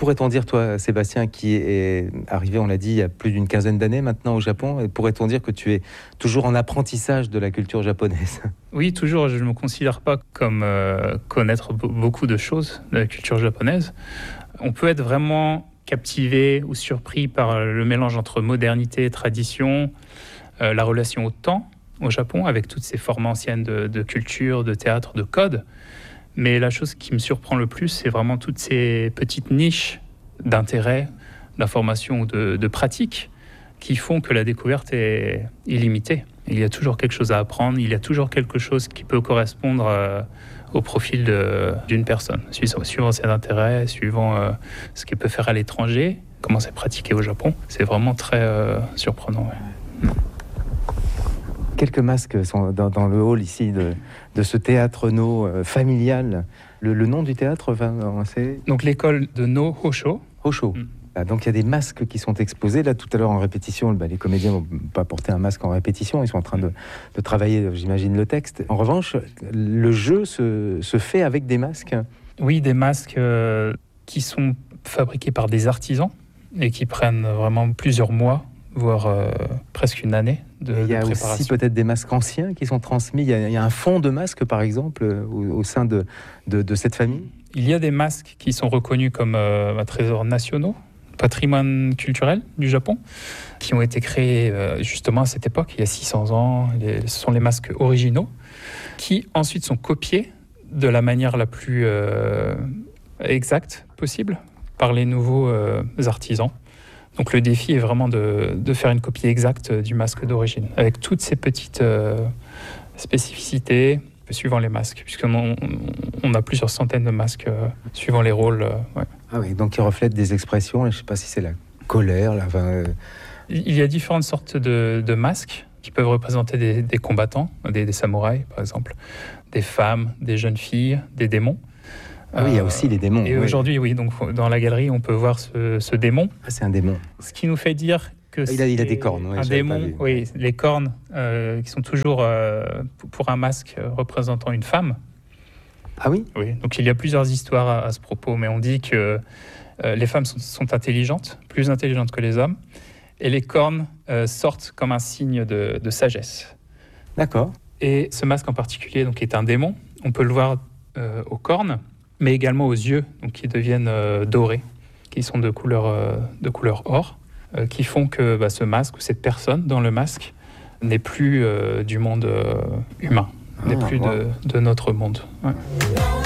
pourrait-on dire, toi, Sébastien, qui est arrivé, on l'a dit, il y a plus d'une quinzaine d'années maintenant au Japon, et pourrait-on dire que tu es toujours en apprentissage de la culture japonaise? Oui, toujours. Je ne me considère pas comme connaître beaucoup de choses de la culture japonaise. On peut être vraiment captivé ou surpris par le mélange entre modernité et tradition, la relation au temps au Japon, avec toutes ces formes anciennes de culture, de théâtre, de code. Mais la chose qui me surprend le plus, c'est vraiment toutes ces petites niches d'intérêt, d'information ou de pratique qui font que la découverte est illimitée. Il y a toujours quelque chose à apprendre, il y a toujours quelque chose qui peut correspondre au profil d'une personne, suivant ses intérêts, suivant ce qu'elle peut faire à l'étranger, comment c'est pratiqué au Japon. C'est vraiment très surprenant. Ouais. Quelques masques sont dans le hall ici de ce théâtre No familial. Le nom du théâtre, c'est... Donc l'école de No Hosho. Hosho. Donc il y a des masques qui sont exposés. Là, tout à l'heure en répétition, les comédiens ne vont pas porter un masque en répétition. Ils sont en train de travailler, j'imagine, le texte. En revanche, le jeu se fait avec des masques. Oui, des masques qui sont fabriqués par des artisans et qui prennent vraiment plusieurs mois, voire presque une année de préparation. Il y a aussi peut-être des masques anciens qui sont transmis. Il y a un fond de masques, par exemple, au sein de cette famille. Il y a des masques qui sont reconnus comme trésors nationaux, patrimoine culturel du Japon, qui ont été créés justement à cette époque, il y a 600 ans. Ce sont les masques originaux, qui ensuite sont copiés de la manière la plus exacte possible par les nouveaux artisans. Donc le défi est vraiment de faire une copie exacte du masque d'origine, avec toutes ces petites spécificités suivant les masques, puisqu'on a plusieurs centaines de masques suivant les rôles. Ouais. Ah oui, donc ils reflètent des expressions, je ne sais pas si c'est la colère. Il y a différentes sortes de masques qui peuvent représenter des combattants, des samouraïs par exemple, des femmes, des jeunes filles, des démons. Ah oui, il y a aussi les démons. Et aujourd'hui, oui, donc dans la galerie, on peut voir ce démon. Ah, c'est un démon. Ce qui nous fait dire que il a des cornes. Un démon, oui, les cornes qui sont toujours pour un masque représentant une femme. Ah oui? Oui, donc il y a plusieurs histoires à ce propos, mais on dit que les femmes sont intelligentes, plus intelligentes que les hommes, et les cornes sortent comme un signe de sagesse. D'accord. Et ce masque en particulier, donc, est un démon. On peut le voir aux cornes, mais également aux yeux, donc, qui deviennent dorés, qui sont de couleur or, qui font que ce masque ou cette personne dans le masque n'est plus du monde humain, n'est plus de notre monde. Ouais.